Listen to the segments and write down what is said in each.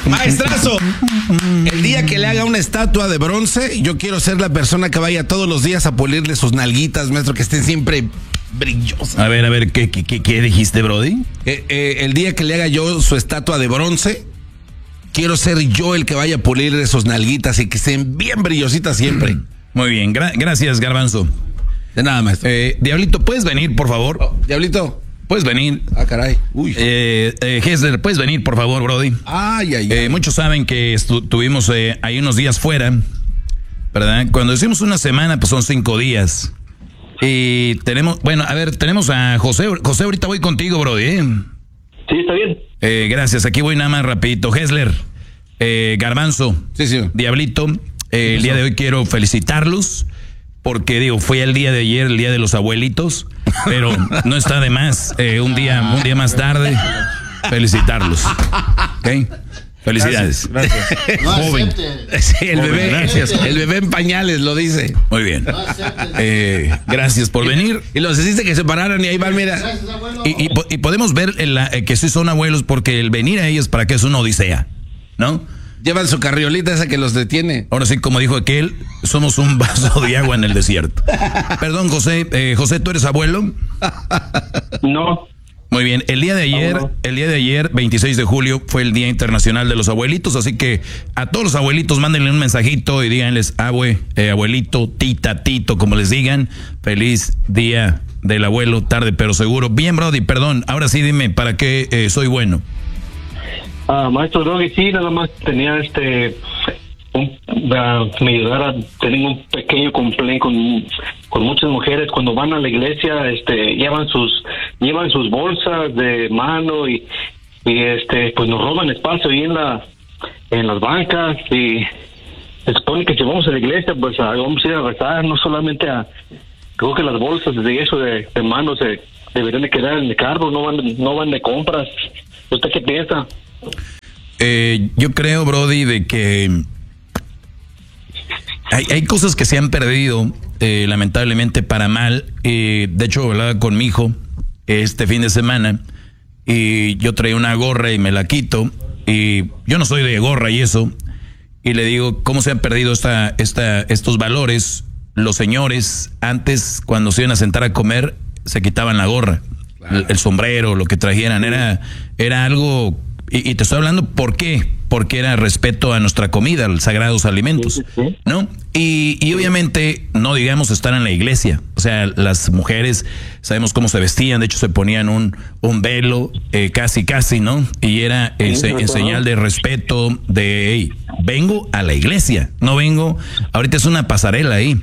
Maestrazo, el día que le haga una estatua de bronce, yo quiero ser la persona que vaya todos los días a pulirle sus nalguitas, maestro, que estén siempre brillosas. A ver, ¿qué dijiste, Brody? El día que le haga yo su estatua de bronce, quiero ser yo el que vaya a pulirle sus nalguitas y que estén bien brillositas siempre. Muy bien, gracias, Garbanzo. De nada, maestro. Diablito, ¿puedes venir, por favor? Diablito. ¿Puedes venir? Ah, caray. Uy. Hessler, ¿puedes venir, por favor, Brody? Ay. Muchos saben que estuvimos ahí unos días fuera, ¿verdad? Cuando decimos una semana, pues son 5 días. Y tenemos a José. José, ahorita voy contigo, Brody. Sí, está bien. Gracias, aquí voy nada más rapidito. Hessler, Garbanzo, sí. Diablito, el día de hoy quiero felicitarlos. Porque fue el día de ayer, el día de los abuelitos, pero no está de más un día más tarde felicitarlos. ¿Ok? Felicidades. Gracias. Joven. Sí, el bebé, gracias. El bebé en pañales lo dice. Muy bien. Gracias por venir. Y los hiciste que se pararan y ahí van, mira. Y podemos ver que sí son abuelos porque el venir a ellos para que es una odisea, ¿no? Llevan su carriolita esa que los detiene. Ahora sí, como dijo aquel, somos un vaso de agua en el desierto. Perdón, José. José, ¿tú eres abuelo? No. Muy bien. El día de ayer, 26 de julio, fue el Día Internacional de los Abuelitos, así que a todos los abuelitos mándenle un mensajito y díganles, abuelito, tita, tito, como les digan, feliz Día del Abuelo, tarde pero seguro. Bien, Brody, perdón. Ahora sí, dime, ¿para qué soy bueno? Maestro Doggy, sí, nada más tenía me ayudara, tengo un pequeño complaint con muchas mujeres cuando van a la iglesia, llevan sus bolsas de mano y pues nos roban espacio ahí en las bancas y se supone que si vamos a la iglesia pues vamos a ir a rezar, no solamente creo que las bolsas de eso de mano se deberían de quedar en el carro, no van de compras. ¿Usted qué piensa? Yo creo, Brody, de que hay cosas que se han perdido, lamentablemente para mal. De hecho, hablaba con mi hijo este fin de semana y yo traía una gorra y me la quito y yo no soy de gorra y eso, y le digo, ¿cómo se han perdido estos valores? Los señores antes, cuando se iban a sentar a comer, se quitaban la gorra, el sombrero, lo que trajeran, era algo. Y te estoy hablando, ¿por qué? Porque era respeto a nuestra comida, a los sagrados alimentos, ¿no? Y obviamente, no digamos estar en la iglesia. O sea, las mujeres, sabemos cómo se vestían, de hecho se ponían un velo, casi, ¿no? Y era en señal de respeto, de, hey, vengo a la iglesia, no vengo, ahorita es una pasarela ahí.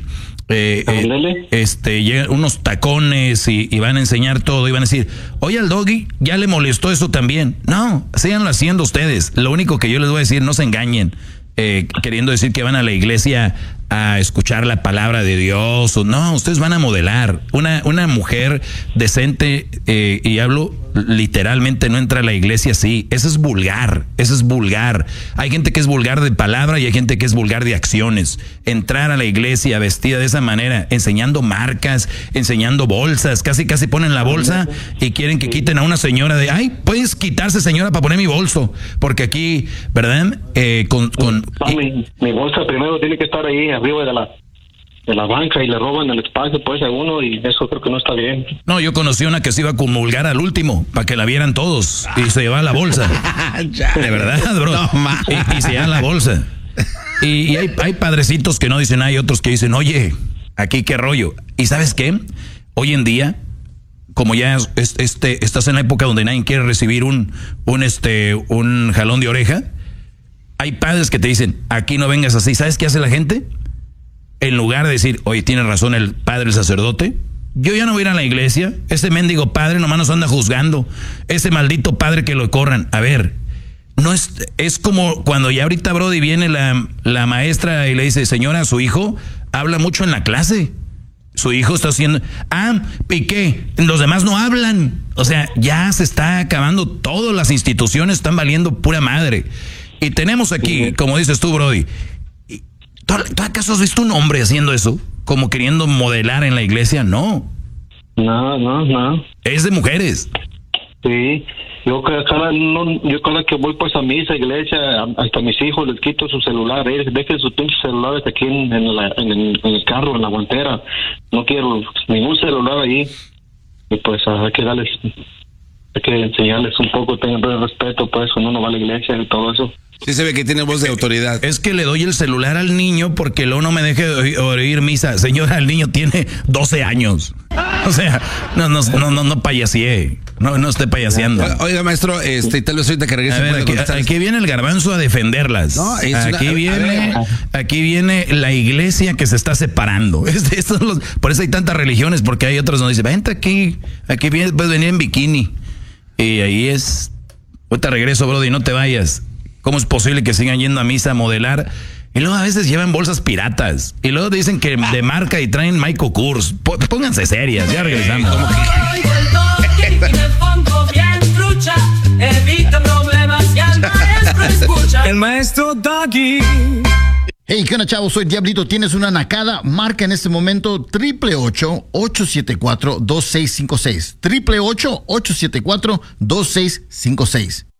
Llegan unos tacones y van a enseñar todo y van a decir, oye, al Doggy ya le molestó eso también. No, síganlo haciendo ustedes. Lo único que yo les voy a decir, no se engañen queriendo decir que van a la iglesia a escuchar la palabra de Dios o no, ustedes van a modelar. Una mujer decente, y hablo literalmente, no entra a la iglesia así. Eso es vulgar. Hay gente que es vulgar de palabra y hay gente que es vulgar de acciones. Entrar a la iglesia vestida de esa manera, enseñando marcas, enseñando bolsas, casi ponen la bolsa y quieren que quiten a una señora de, ay, puedes quitarse, señora, para poner mi bolso, porque aquí, ¿verdad? Mi bolsa primero tiene que estar ahí arriba de la banca y le roban el espacio pues a uno y eso creo que no está bien. No, yo conocí una que se iba a comulgar al último para que la vieran todos y se llevaba la bolsa. De verdad, bro. No, y se llevan la bolsa. Y hay padrecitos que no dicen, hay otros que dicen, oye, aquí qué rollo. ¿Y sabes qué? Hoy en día, como ya estás en la época donde nadie quiere recibir un jalón de oreja, hay padres que te dicen, aquí no vengas así. ¿Sabes qué hace la gente? En lugar de decir, oye, tiene razón el padre, el sacerdote, yo ya no voy a ir a la iglesia, ese mendigo padre nomás nos anda juzgando, ese maldito padre que lo corran. A ver, no es como cuando ya ahorita, Brody, viene la maestra y le dice, señora, su hijo habla mucho en la clase. Su hijo está haciendo, ¿y qué? Los demás no hablan. O sea, ya se está acabando, todas las instituciones están valiendo pura madre. Y tenemos aquí, como dices tú, Brody, ¿tú acaso has visto un hombre haciendo eso? Como queriendo modelar en la iglesia, no. No. Es de mujeres. Sí, yo cada que voy pues a misa, iglesia, hasta mis hijos les quito su celular, dejen sus pinches celulares aquí en el carro, en la guantera, no quiero ningún celular ahí, y pues hay que enseñarles un poco, tengan respeto pues cuando uno va a la iglesia y todo eso. Sí se ve que tiene voz de autoridad. Es que le doy el celular al niño porque luego no me deje oír misa. Señora, el niño tiene 12 años. O sea, no payasee. No esté payaseando. Oiga, maestro, tal vez ahorita que regrese. Aquí viene el garbanzo a defenderlas. No, aquí viene la iglesia que se está separando. Por eso hay tantas religiones, porque hay otras donde dicen, vente aquí puedes venir en bikini. Y ahí es. Ahorita regreso, brody, no te vayas. ¿Cómo es posible que sigan yendo a misa a modelar? Y luego a veces llevan bolsas piratas. Y luego dicen que de marca y traen Michael Kors. Pónganse serias, ya regresamos. El maestro Doggy. Hey, ¿qué onda, chavos? Soy Diablito. ¿Tienes una nacada? Marca en este momento 888-874-2656. 888-874-2656.